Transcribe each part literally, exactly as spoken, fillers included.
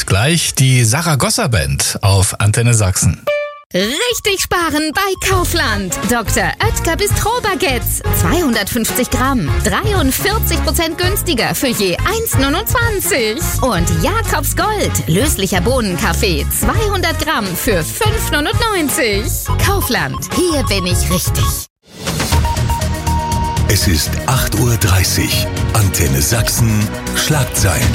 gleich die Saragossa Band auf Antenne Sachsen. Richtig sparen bei Kaufland. Doktor Oetker Bistro-Baguettes. zweihundertfünfzig Gramm. dreiundvierzig Prozent günstiger für je eins Komma neunundzwanzig. Und Jakobs Gold. Löslicher Bohnenkaffee. zweihundert Gramm für fünf Komma neunundneunzig. Kaufland. Hier bin ich richtig. Es ist acht Uhr dreißig. Antenne Sachsen. Schlagzeilen.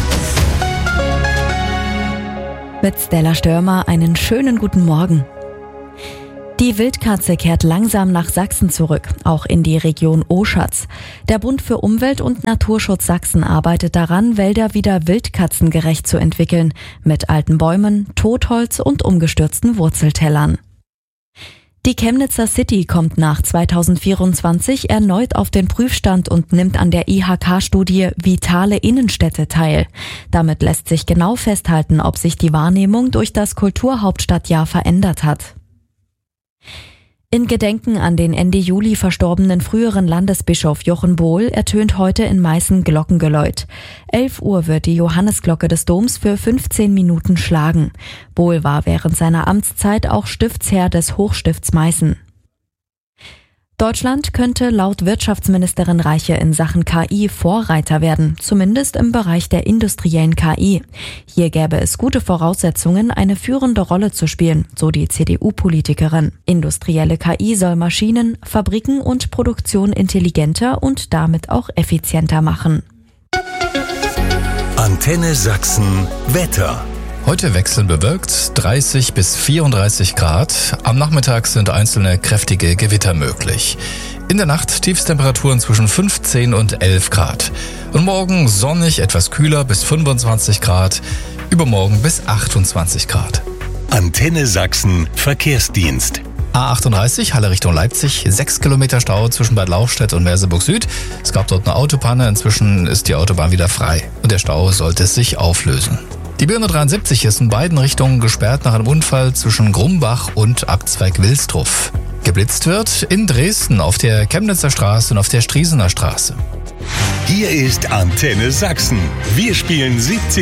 Mit Stella Störmer einen schönen guten Morgen. Die Wildkatze kehrt langsam nach Sachsen zurück, auch in die Region Oschatz. Der Bund für Umwelt und Naturschutz Sachsen arbeitet daran, Wälder wieder wildkatzengerecht zu entwickeln, mit alten Bäumen, Totholz und umgestürzten Wurzeltellern. Die Chemnitzer City kommt nach zweitausendvierundzwanzig erneut auf den Prüfstand und nimmt an der I H K-Studie Vitale Innenstädte teil. Damit lässt sich genau festhalten, ob sich die Wahrnehmung durch das Kulturhauptstadtjahr verändert hat. In Gedenken an den Ende Juli verstorbenen früheren Landesbischof Jochen Bohl ertönt heute in Meißen Glockengeläut. elf Uhr wird die Johannesglocke des Doms für fünfzehn Minuten schlagen. Bohl war während seiner Amtszeit auch Stiftsherr des Hochstifts Meißen. Deutschland könnte laut Wirtschaftsministerin Reiche in Sachen K I Vorreiter werden, zumindest im Bereich der industriellen K I. Hier gäbe es gute Voraussetzungen, eine führende Rolle zu spielen, so die C D U-Politikerin. Industrielle K I soll Maschinen, Fabriken und Produktion intelligenter und damit auch effizienter machen. Antenne Sachsen Wetter. Heute wechselnd bewölkt, dreißig bis vierunddreißig Grad. Am Nachmittag sind einzelne kräftige Gewitter möglich. In der Nacht Tiefstemperaturen zwischen fünfzehn und elf Grad. Und morgen sonnig, etwas kühler bis fünfundzwanzig Grad. Übermorgen bis achtundzwanzig Grad. Antenne Sachsen Verkehrsdienst. A achtunddreißig, Halle Richtung Leipzig, sechs Kilometer Stau zwischen Bad Lauchstädt und Merseburg Süd. Es gab dort eine Autopanne, inzwischen ist die Autobahn wieder frei. Und der Stau sollte sich auflösen. Die B hundertdreiundsiebzig ist in beiden Richtungen gesperrt nach einem Unfall zwischen Grumbach und Abzweig Wilsdruff. Geblitzt wird in Dresden auf der Chemnitzer Straße und auf der Striesener Straße. Hier ist Antenne Sachsen. Wir spielen siebzig